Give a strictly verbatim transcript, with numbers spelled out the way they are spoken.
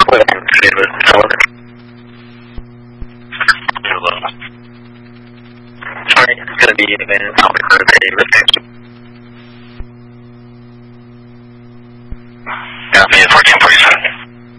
Sorry, it's going to be in advance. I'll be clear today. Thank you. Copy, fourteen forty-seven.